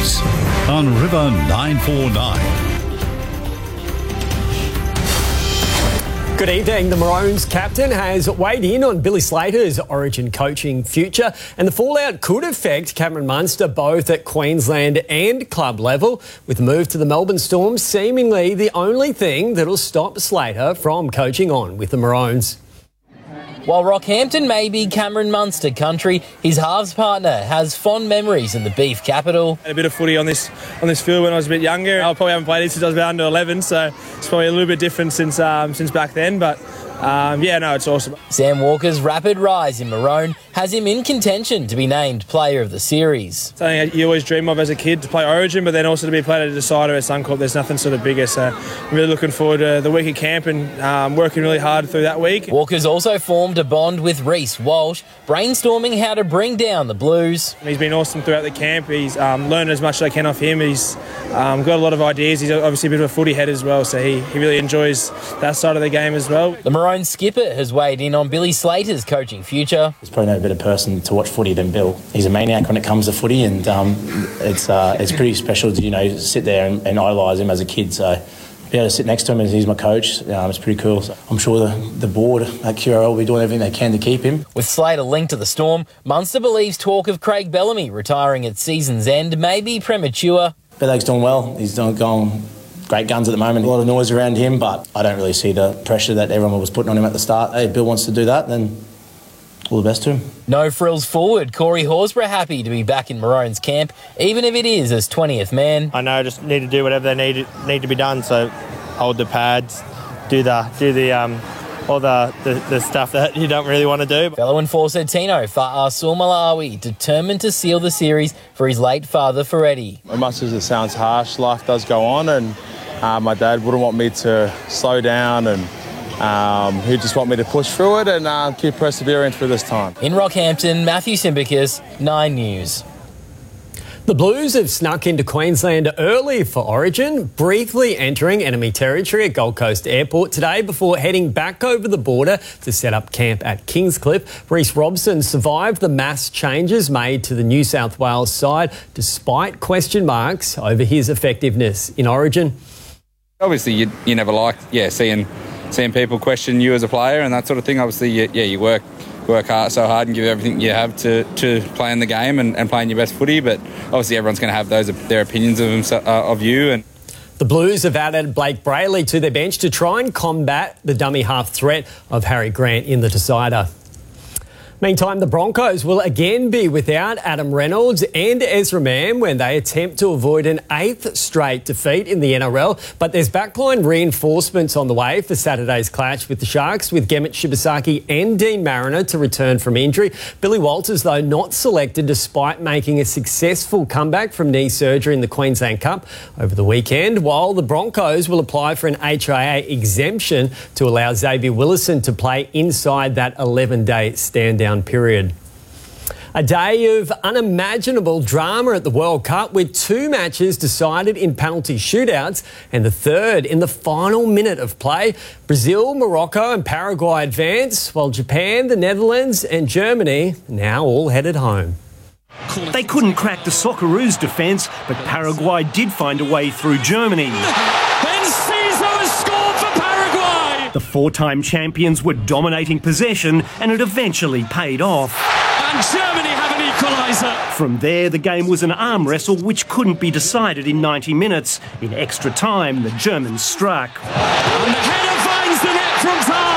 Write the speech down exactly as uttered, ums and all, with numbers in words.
News on River nine four nine. Good evening. The Maroons captain has weighed in on Billy Slater's Origin coaching future, and the fallout could affect Cameron Munster both at Queensland and club level, with the move to the Melbourne Storm seemingly the only thing that'll stop Slater from coaching on with the Maroons. While Rockhampton may be Cameron Munster country, his halves partner has fond memories in the beef capital. Had a bit of footy on this on this field when I was a bit younger. I probably haven't played it since I was about under eleven, so it's probably a little bit different since um, since back then. But um, yeah, no, it's awesome. Sam Walker's rapid rise in Maroon has him in contention to be named Player of the Series. Something you always dream of as a kid, to play Origin, but then also to be played at a decider at Suncorp. There's nothing sort of bigger, so I'm really looking forward to the week at camp and um, working really hard through that week. Walker's also formed a bond with Reece Walsh, brainstorming how to bring down the Blues. He's been awesome throughout the camp. He's um, learned as much as I can off him. He's um, got a lot of ideas. He's obviously a bit of a footy head as well, so he, he really enjoys that side of the game as well. The Maroon skipper has weighed in on Billy Slater's coaching future. There's probably no better person to watch footy than Bill. He's a maniac when it comes to footy, and um, it's uh, it's pretty special to, you know, sit there and, and idolise him as a kid. So be able to sit next to him as he's my coach, um, it's pretty cool. So I'm sure the, the board at Q R L will be doing everything they can to keep him. With Slater linked to the Storm, Munster believes talk of Craig Bellamy retiring at season's end may be premature. Belleg's doing well. He's doing going great guns at the moment. A lot of noise around him, but I don't really see the pressure that everyone was putting on him at the start. Hey, if Bill wants to do that, then all the best to him. No frills forward. Corey Horsburgh happy to be back in Maroon's camp, even if it is as twentieth man. I know I just need to do whatever they need need to be done. So hold the pads, do the do the um all the, the, the stuff that you don't really want to do. Fellow enforcer Tino Fa'asul Malawi determined to seal the series for his late father Ferretti. As much as it sounds harsh, life does go on, and uh, my dad wouldn't want me to slow down, and Um, he'd just want me to push through it and uh, keep persevering through this time. In Rockhampton, Matthew Simbicus, Nine News. The Blues have snuck into Queensland early for Origin, briefly entering enemy territory at Gold Coast Airport today before heading back over the border to set up camp at Kingscliff. Reece Robson survived the mass changes made to the New South Wales side despite question marks over his effectiveness in Origin. Obviously, you, you never like, yeah, seeing seeing people question you as a player and that sort of thing. Obviously, you, yeah, you work work hard, so hard and give everything you have to, to play in the game and, and playing your best footy. But obviously, everyone's going to have those their opinions of them, uh, of you. And the Blues have added Blake Brayley to their bench to try and combat the dummy half threat of Harry Grant in the decider. Meantime, the Broncos will again be without Adam Reynolds and Ezra Mam when they attempt to avoid an eighth straight defeat in the N R L. But there's backline reinforcements on the way for Saturday's clash with the Sharks, with Gemmet Shibasaki and Dean Mariner to return from injury. Billy Walters, though, not selected despite making a successful comeback from knee surgery in the Queensland Cup over the weekend, while the Broncos will apply for an H I A exemption to allow Xavier Willison to play inside that eleven-day stand-down period. A day of unimaginable drama at the World Cup, with two matches decided in penalty shootouts and the third in the final minute of play. Brazil, Morocco and Paraguay advance, while Japan, the Netherlands and Germany now all headed home. They couldn't crack the Socceroos' defence, but Paraguay did find a way through Germany. The four-time champions were dominating possession, and it eventually paid off. And Germany have an equaliser. From there, the game was an arm wrestle which couldn't be decided in ninety minutes. In extra time, the Germans struck. And the header finds the net from far.